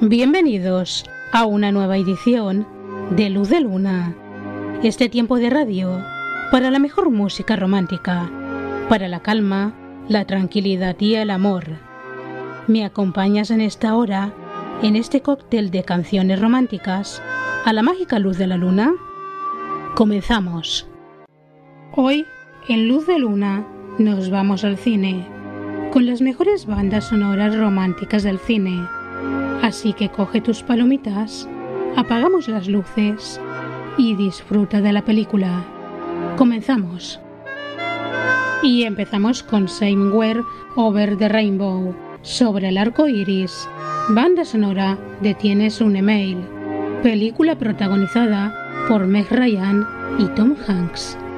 Bienvenidos a una nueva edición de Luz de Luna, este tiempo de radio para la mejor música romántica, para la calma, la tranquilidad y el amor. ¿Me acompañas en esta hora, en este cóctel de canciones románticas, a la mágica luz de la luna? Comenzamos. Hoy, en Luz de Luna, nos vamos al cine, con las mejores bandas sonoras románticas del cine. Así que coge tus palomitas, apagamos las luces y disfruta de la película. Comenzamos. Y empezamos con Somewhere Over the Rainbow, sobre el arco iris, banda sonora de Tienes un email, película protagonizada por Meg Ryan y Tom Hanks.